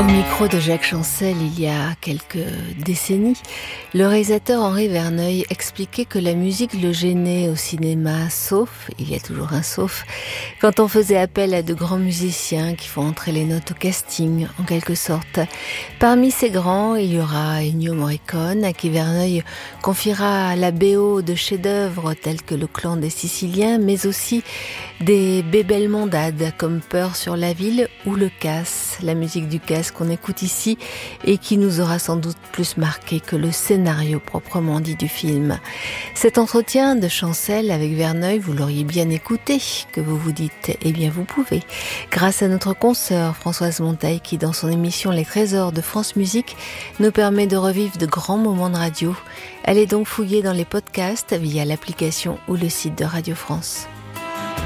Micro de Jacques Chancel il y a quelques décennies, le réalisateur Henri Verneuil expliquait que la musique le gênait au cinéma, sauf, il y a toujours un sauf, quand on faisait appel à de grands musiciens qui font entrer les notes au casting, en quelque sorte. Parmi ces grands, il y aura Ennio Morricone, à qui Verneuil confiera la BO de chefs-d'œuvre tels que Le Clan des Siciliens, mais aussi des bébelles mondades comme Peur sur la ville ou Le Casse, la musique du Casse qu'on écoute ici et qui nous aura sans doute plus marqué que le scénario proprement dit du film. Cet entretien de Chancel avec Verneuil, vous l'auriez bien écouté, que vous vous dites, eh bien vous pouvez, grâce à notre consoeur Françoise Monteil qui dans son émission Les Trésors de France Musique nous permet de revivre de grands moments de radio. Allez donc fouiller dans les podcasts via l'application ou le site de Radio France.